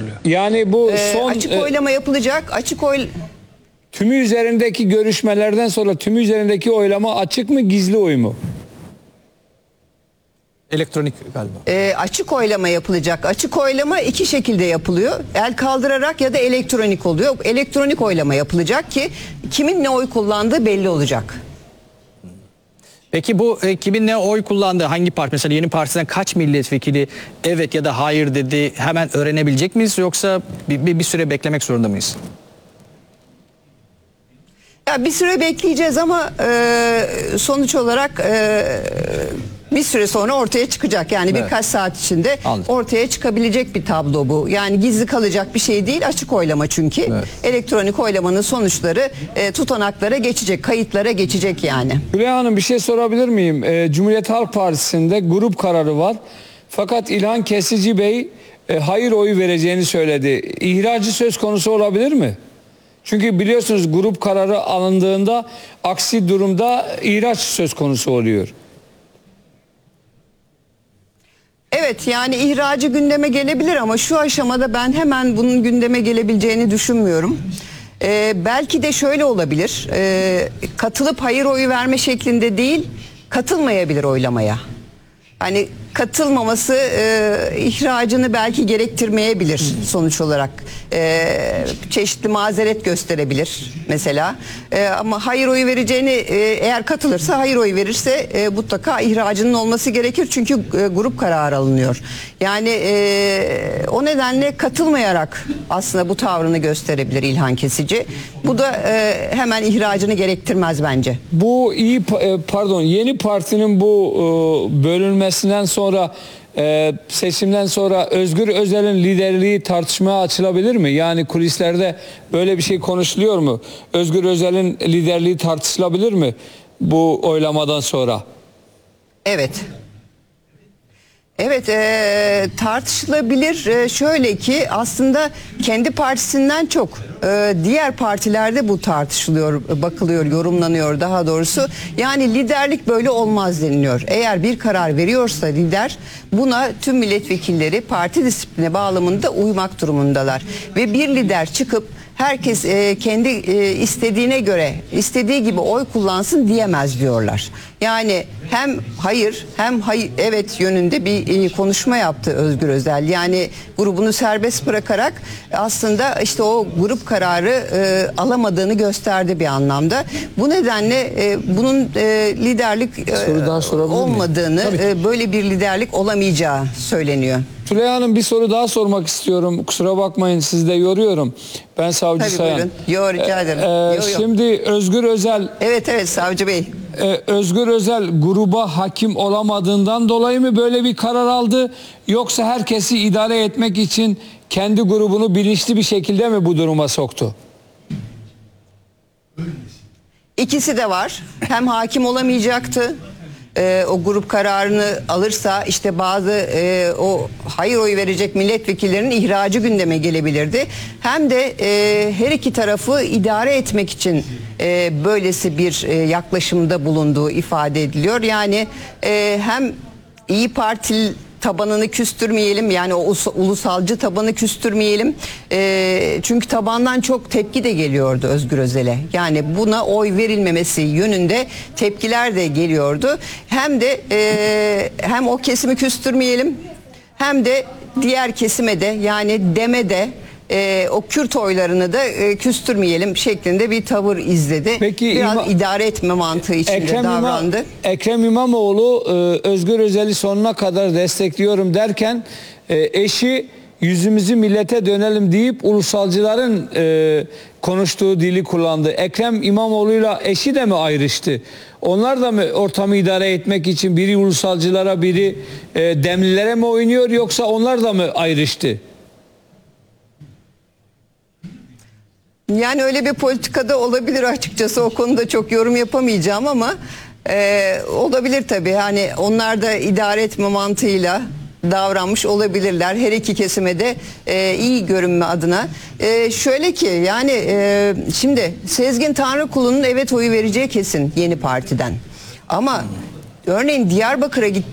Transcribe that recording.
oluyor. Yani bu son açık oylama yapılacak. tümü üzerindeki görüşmelerden sonra tümü üzerindeki oylama açık mı, gizli oy mu? Elektronik galiba. Açık oylama yapılacak. Açık oylama iki şekilde yapılıyor. El kaldırarak ya da elektronik oluyor. Elektronik oylama yapılacak ki kimin ne oy kullandığı belli olacak. Peki bu kimin ne oy kullandığı, hangi parti, mesela Yeni Parti'den kaç milletvekili evet ya da hayır dedi, hemen öğrenebilecek miyiz, yoksa bir süre beklemek zorunda mıyız? Ya bir süre bekleyeceğiz ama sonuç olarak bir süre sonra ortaya çıkacak. Yani Evet. birkaç saat içinde Anladım. ortaya çıkabilecek bir tablo bu. Yani gizli kalacak bir şey değil, açık oylama çünkü. Evet. Elektronik oylamanın sonuçları tutanaklara geçecek, kayıtlara geçecek yani. Hülya Hanım, bir şey sorabilir miyim? Cumhuriyet Halk Partisi'nde grup kararı var. Fakat İlhan Kesici Bey hayır oyu vereceğini söyledi. İhracı söz konusu olabilir mi? Çünkü biliyorsunuz grup kararı alındığında aksi durumda ihraç söz konusu oluyor. Evet, yani ihracı gündeme gelebilir ama şu aşamada ben hemen bunun gündeme gelebileceğini düşünmüyorum. Belki de şöyle olabilir, katılıp hayır oyu verme şeklinde değil, katılmayabilir oylamaya. Hani katılmaması ihracını belki gerektirmeyebilir sonuç olarak. Çeşitli mazeret gösterebilir mesela. Ama hayır oyu vereceğini, eğer katılırsa, hayır oyu verirse mutlaka ihracının olması gerekir. Çünkü grup kararı alınıyor. Yani o nedenle katılmayarak aslında bu tavrını gösterebilir İlhan Kesici. Bu da hemen ihracını gerektirmez bence. Bu Yeni Parti'nin bu bölünmesinden sonra seçimden sonra Özgür Özel'in liderliği tartışmaya açılabilir mi? Yani kulislerde böyle bir şey konuşuluyor mu? Özgür Özel'in liderliği tartışılabilir mi bu oylamadan sonra? Evet. Evet, tartışılabilir. Şöyle ki aslında kendi partisinden çok diğer partilerde bu tartışılıyor, bakılıyor, yorumlanıyor daha doğrusu. Yani liderlik böyle olmaz deniliyor. Eğer bir karar veriyorsa lider, buna tüm milletvekilleri parti disipline bağlamında uymak durumundalar. Ve bir lider çıkıp herkes kendi istediğine göre, istediği gibi oy kullansın diyemez diyorlar. Yani hem hayır hem evet yönünde bir konuşma yaptı Özgür Özel. Yani grubunu serbest bırakarak aslında işte o grup kararı alamadığını gösterdi bir anlamda. Bu nedenle bunun liderlik olmadığını, böyle bir liderlik olamayacağı söyleniyor. Tülay Hanım, bir soru daha sormak istiyorum. Kusura bakmayın, sizi de yoruyorum. Ben Savcı Tabii, Sayan. buyurun. Yo, rica ederim. Şimdi Özgür Özel... Evet Savcı Bey. Özgür Özel gruba hakim olamadığından dolayı mı böyle bir karar aldı? Yoksa herkesi idare etmek için kendi grubunu bilinçli bir şekilde mi bu duruma soktu? İkisi de var. Hem hakim olamayacaktı. O grup kararını alırsa işte bazı o hayır oyu verecek milletvekillerinin ihracı gündeme gelebilirdi. Hem de her iki tarafı idare etmek için böylesi bir yaklaşımda bulunduğu ifade ediliyor. Yani hem İyi Parti tabanını küstürmeyelim, yani o ulusalcı tabanı küstürmeyelim. Çünkü tabandan çok tepki de geliyordu Özgür Özel'e. Yani buna oy verilmemesi yönünde tepkiler de geliyordu. Hem de hem o kesimi küstürmeyelim, hem de diğer kesime de, yani DEM'e de o Kürt oylarını da küstürmeyelim şeklinde bir tavır izledi. Peki, biraz idare etme mantığı içinde davrandı. Ekrem İmamoğlu Özgür Özel'i sonuna kadar destekliyorum derken eşi yüzümüzü millete dönelim deyip ulusalcıların konuştuğu dili kullandı. Ekrem İmamoğlu'yla eşi de mi ayrıştı? Onlar da mı ortamı idare etmek için biri ulusalcılara, biri demlilere mi oynuyor, yoksa onlar da mı ayrıştı? Yani öyle bir politikada olabilir açıkçası, o konuda çok yorum yapamayacağım ama olabilir tabii. Hani onlar da idare etme mantığıyla davranmış olabilirler. Her iki kesime de iyi görünme adına. Şöyle ki yani şimdi Sezgin Tanrıkulu'nun evet oyu vereceği kesin Yeni Parti'den. Ama örneğin Diyarbakır'a